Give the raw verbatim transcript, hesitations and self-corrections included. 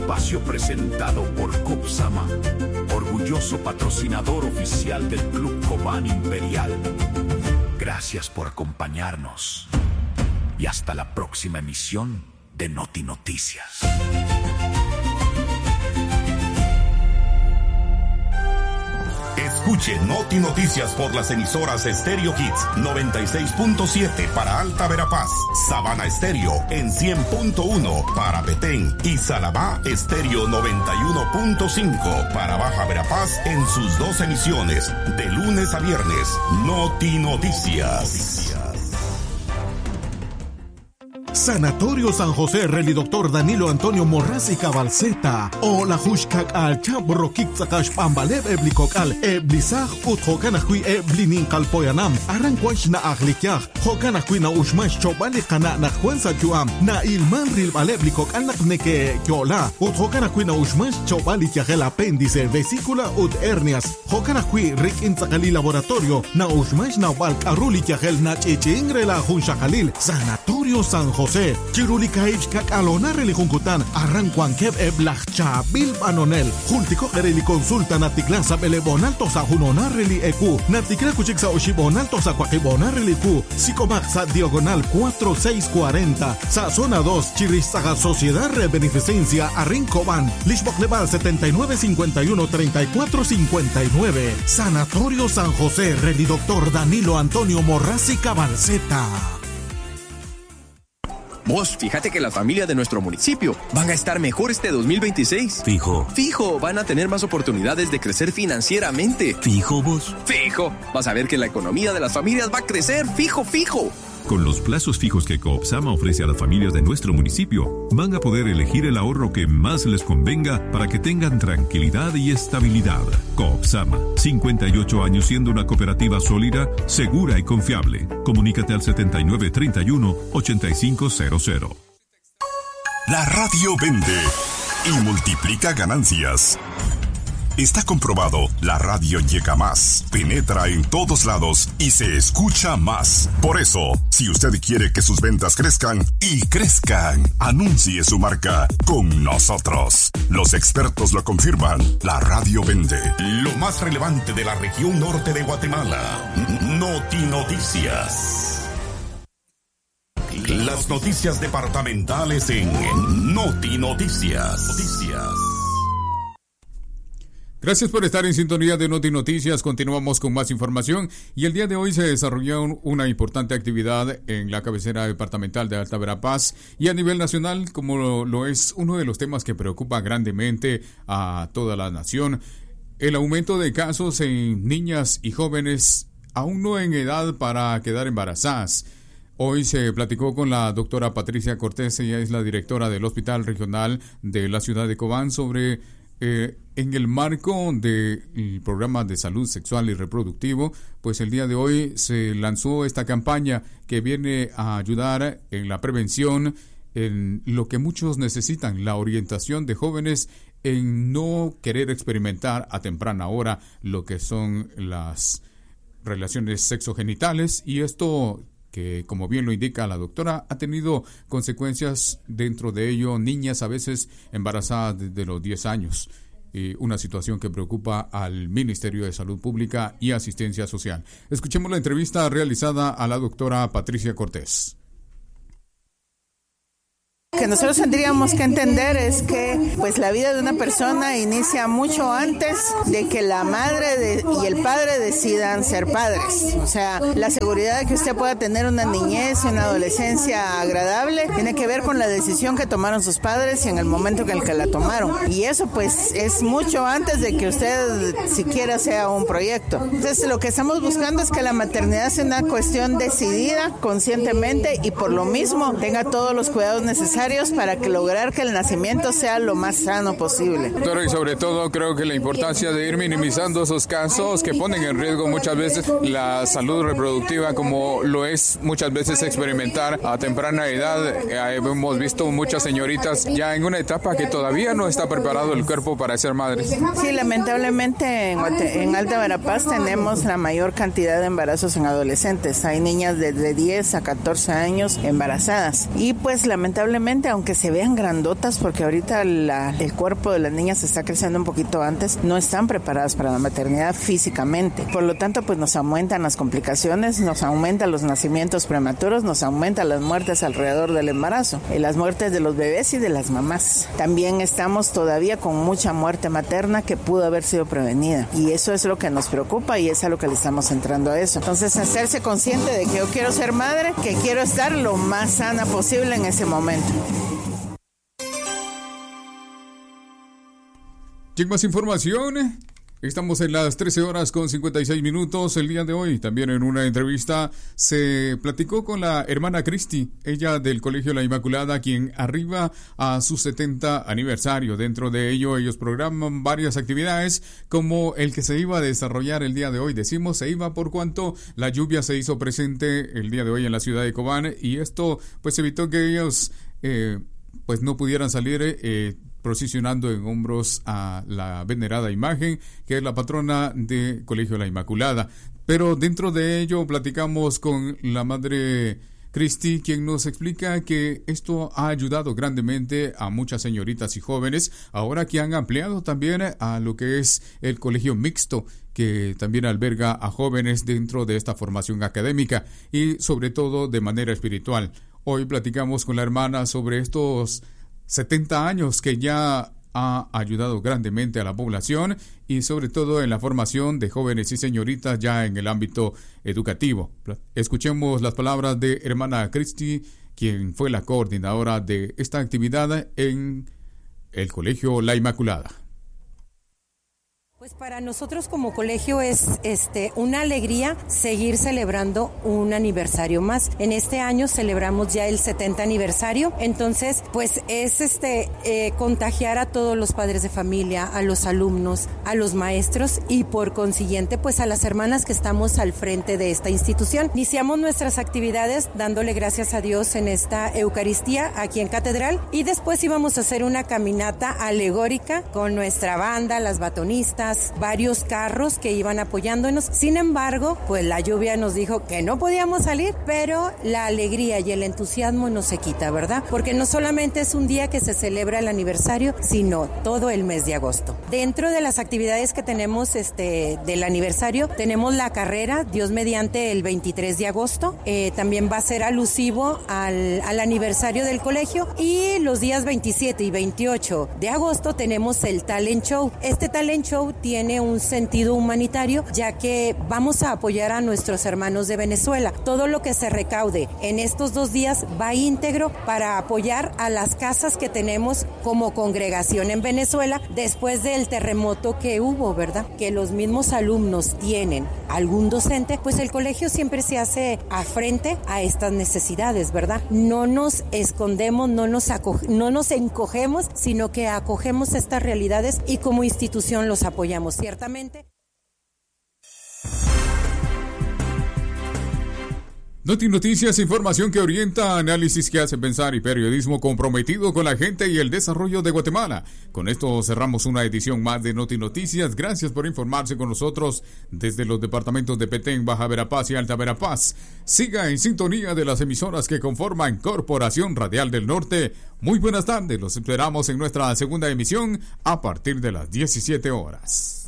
espacio presentado por Copsama, orgulloso patrocinador oficial del Club Cobán Imperial. Gracias por acompañarnos y hasta la próxima emisión de Noti Noticias. Escuche Noti Noticias por las emisoras Stereo Hits noventa y seis punto siete para Alta Verapaz, Sabana Estéreo en cien punto uno para Petén y Salabá Estéreo noventa y uno punto cinco para Baja Verapaz en sus dos emisiones de lunes a viernes. Noti Noticias. Sanatorio San José, Reli Doctor Danilo Antonio Morraz y Cabalceta. O la Hushkak al Chabro Kikzakash Pambalev Eblikok al Eblisaj Ut Hokanakui Eblinin Kalpoyanam. Arranquash na Aglikyaj. Hokanakui na Ushmash Chobali Kana na Juenza Juam. Na Ilman Ril Baleblikok al Nakneke Kyola. Ut Hokanakui na Ushmash Chobali Kyagel Apéndice, Vesícula Ut Hernias. Hokanakui Rik Inzakali Laboratorio. Na Ushmash na Balk Aruli Kyagel na Chichingre la Hunshakalil. Sanatorio San José. Chirulikaich kakalona relijunkutan arranquan keb eblachcha bil banonel jultiko ereli consulta natiklan sa belebonal to sa hunona reli eku natikla kuchik sa oshibonal to sa kwakibonal reli ku psicomax sa diagonal cuatro seis cuarenta sa zona dos Chirizaga Sociedad de Beneficencia Arrincoban Lishbok Leval setenta y nueve cincuenta y uno treinta y cuatro cincuenta y nueve Sanatorio San José, Reli Doctor Danilo Antonio Morraz y Cabalceta. Vos, fíjate que las familias de nuestro municipio van a estar mejor este dos mil veintiséis. Fijo. Fijo, van a tener más oportunidades de crecer financieramente. Fijo, vos. Fijo, vas a ver que la economía de las familias va a crecer. Fijo, fijo. Con los plazos fijos que Coopsama ofrece a las familias de nuestro municipio, van a poder elegir el ahorro que más les convenga para que tengan tranquilidad y estabilidad. Coopsama, cincuenta y ocho años siendo una cooperativa sólida, segura y confiable. Comunícate al setenta y nueve treinta y uno ochenta y cinco cero cero. La radio vende y multiplica ganancias. Está comprobado, la radio llega más, penetra en todos lados y se escucha más. Por eso, si usted quiere que sus ventas crezcan y crezcan, anuncie su marca con nosotros. Los expertos lo confirman, la radio vende. Lo más relevante de la región norte de Guatemala. Noti Noticias. Las noticias departamentales en Noti Noticias. Noticias. Gracias por estar en sintonía de Noti Noticias. Continuamos con más información y el día de hoy se desarrolló una importante actividad en la cabecera departamental de Alta Verapaz y a nivel nacional, como lo, lo es uno de los temas que preocupa grandemente a toda la nación, el aumento de casos en niñas y jóvenes aún no en edad para quedar embarazadas. Hoy se platicó con la doctora Patricia Cortés, ella es la directora del Hospital Regional de la ciudad de Cobán, sobre Eh, en el marco del programa de salud sexual y reproductivo, pues el día de hoy se lanzó esta campaña que viene a ayudar en la prevención, en lo que muchos necesitan, la orientación de jóvenes en no querer experimentar a temprana hora lo que son las relaciones sexogenitales, y esto que, como bien lo indica la doctora, ha tenido consecuencias, dentro de ello niñas a veces embarazadas desde los diez años, eh, una situación que preocupa al Ministerio de Salud Pública y Asistencia Social. Escuchemos la entrevista realizada a la doctora Patricia Cortés. Que nosotros tendríamos que entender es que pues la vida de una persona inicia mucho antes de que la madre de, y el padre decidan ser padres. O sea, la seguridad de que usted pueda tener una niñez y una adolescencia agradable tiene que ver con la decisión que tomaron sus padres y en el momento en el que la tomaron. Y eso pues es mucho antes de que usted siquiera sea un proyecto. Entonces lo que estamos buscando es que la maternidad sea una cuestión decidida conscientemente y por lo mismo tenga todos los cuidados necesarios para que lograr que el nacimiento sea lo más sano posible. Doctora, y sobre todo creo que la importancia de ir minimizando esos casos que ponen en riesgo muchas veces la salud reproductiva, como lo es muchas veces experimentar a temprana edad. Eh, hemos visto muchas señoritas ya en una etapa que todavía no está preparado el cuerpo para ser madres. Sí, lamentablemente en, en Alta Verapaz tenemos la mayor cantidad de embarazos en adolescentes. Hay niñas de, de diez a catorce años embarazadas y pues lamentablemente realmente, aunque se vean grandotas, porque ahorita la, el cuerpo de las niñas está creciendo un poquito antes, no están preparadas para la maternidad físicamente. Por lo tanto, pues nos aumentan las complicaciones, nos aumentan los nacimientos prematuros, nos aumentan las muertes alrededor del embarazo, y las muertes de los bebés y de las mamás. También estamos todavía con mucha muerte materna que pudo haber sido prevenida, y eso es lo que nos preocupa y es a lo que le estamos entrando a eso. Entonces, hacerse consciente de que yo quiero ser madre, que quiero estar lo más sana posible en ese momento. ¿Quién más información? Estamos en las trece horas con cincuenta y seis minutos el día de hoy. También en una entrevista se platicó con la hermana Cristi, ella del Colegio La Inmaculada, quien arriba a su setenta aniversario. Dentro de ello ellos programan varias actividades, como el que se iba a desarrollar el día de hoy. Decimos se iba por cuanto la lluvia se hizo presente el día de hoy en la ciudad de Cobán, y esto pues evitó que ellos eh, pues no pudieran salir eh, procesionando en hombros a la venerada imagen, que es la patrona de Colegio La Inmaculada. Pero dentro de ello platicamos con la madre Cristi, quien nos explica que esto ha ayudado grandemente a muchas señoritas y jóvenes, ahora que han ampliado también a lo que es el colegio mixto, que también alberga a jóvenes dentro de esta formación académica y sobre todo de manera espiritual. Hoy platicamos con la hermana sobre estos setenta años que ya ha ayudado grandemente a la población y sobre todo en la formación de jóvenes y señoritas ya en el ámbito educativo. Escuchemos las palabras de hermana Cristi, quien fue la coordinadora de esta actividad en el Colegio La Inmaculada. Pues para nosotros como colegio es este una alegría seguir celebrando un aniversario más. En este año celebramos ya el setenta aniversario, entonces pues es este eh, contagiar a todos los padres de familia, a los alumnos, a los maestros y por consiguiente pues a las hermanas que estamos al frente de esta institución. Iniciamos nuestras actividades dándole gracias a Dios en esta Eucaristía aquí en Catedral, y después íbamos a hacer una caminata alegórica con nuestra banda, las batonistas, varios carros que iban apoyándonos. Sin embargo, pues la lluvia nos dijo que no podíamos salir, pero la alegría y el entusiasmo no se quita, ¿verdad? Porque no solamente es un día que se celebra el aniversario, sino todo el mes de agosto. Dentro de las actividades que tenemos este del aniversario, tenemos la carrera, Dios mediante, el veintitrés de agosto. Eh, también va a ser alusivo al, al aniversario del colegio, y los días veintisiete y veintiocho de agosto tenemos el talent show. Este talent show tiene un sentido humanitario, ya que vamos a apoyar a nuestros hermanos de Venezuela. Todo lo que se recaude en estos dos días va íntegro para apoyar a las casas que tenemos como congregación en Venezuela después del terremoto que hubo, ¿verdad? Que los mismos alumnos tienen algún docente, pues el colegio siempre se hace a frente a estas necesidades, ¿verdad? No nos escondemos, no nos, acoge, no nos encogemos, sino que acogemos estas realidades y como institución los apoyamos. Ciertamente. Noti Noticias, información que orienta, análisis que hace pensar y periodismo comprometido con la gente y el desarrollo de Guatemala. Con esto cerramos una edición más de Noti Noticias. Gracias por informarse con nosotros desde los departamentos de Petén, Baja Verapaz y Alta Verapaz. Siga en sintonía de las emisoras que conforman Corporación Radial del Norte. Muy buenas tardes, los esperamos en nuestra segunda emisión a partir de las diecisiete horas.